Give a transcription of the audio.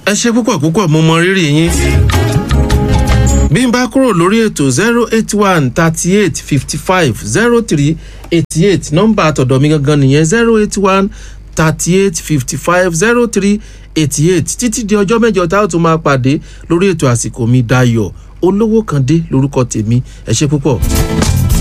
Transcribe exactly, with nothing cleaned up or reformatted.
ẹ ṣe púpọ̀ púpọ̀ mo mọ rírì yín. bí n bá kúrò lórí ètò zero eight one thirty eight fifty five zero three eighty eight nọ́mbà àtọ̀dọ̀ mi gangan nìyẹn zero eight one thirty eight fifty five zero three eighty eight títí di ọjọ́ mẹ́jọ tá a tún máa pàdé lórí ètò àsìkò mi Dayọ̀ Olówó kan dé lórúkọ tèmi ẹ ṣe púpọ̀.